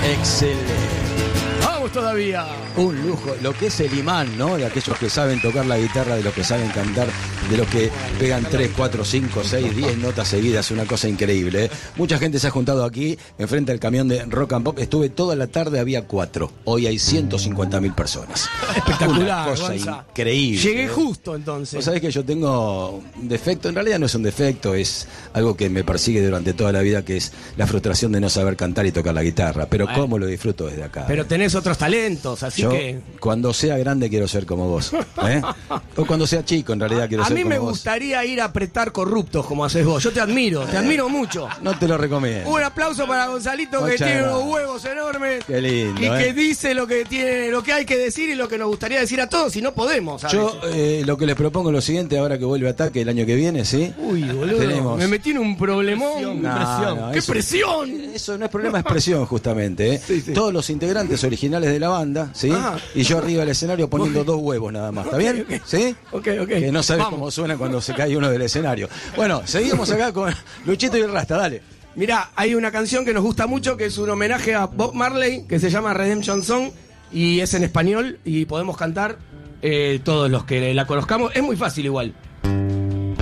Excelente. Vamos todavía. Un lujo, lo que es el imán, ¿no? De aquellos que saben tocar la guitarra, de los que saben cantar, de los que pegan 3, 4, 5, 6, 10 notas seguidas, una cosa increíble, ¿eh? Mucha gente se ha juntado aquí, enfrente del camión de Rock and Pop. Estuve toda la tarde, había 4. Hoy hay 150.000 personas. Espectacular, Una cosa Gonza. increíble. Llegué justo entonces. Vos sabés que yo tengo un defecto, en realidad no es un defecto, es algo que me persigue durante toda la vida, que es la frustración de no saber cantar y tocar la guitarra. Pero cómo lo disfruto desde acá. Pero tenés otros talentos, así Yo, que... cuando sea grande quiero ser como vos, ¿eh? O cuando sea chico, en realidad quiero A ser mí como me vos. gustaría ir a apretar corruptos como haces vos. Yo te admiro mucho. No te lo recomiendo. Un aplauso para Gonzalito, que Muchas tiene unos gracias. huevos enormes. Qué lindo, Y que ¿eh? dice lo que hay que decir y lo que nos gustaría decir a todos y no podemos. a Yo veces. lo que les propongo es lo siguiente, ahora que vuelve Ataque el año que viene, ¿sí? Uy, boludo. Tenemos- Me metí en un problemón. No, ¡Qué eso- presión! Eso no es problema, es presión justamente, ¿eh? Sí, sí. Todos los integrantes originales de la banda, ¿sí? Ah. Y yo arriba del escenario poniendo 2 huevos nada más, ¿está bien? ok. ¿Sí? Ok. Que no sabes Vamos. cómo suena cuando se cae uno del escenario. Bueno, seguimos acá con Luchito y el Rasta, dale. Mirá, hay una canción que nos gusta mucho que es un homenaje a Bob Marley que se llama Redemption Song y es en español y podemos cantar todos los que la conozcamos. Es muy fácil igual.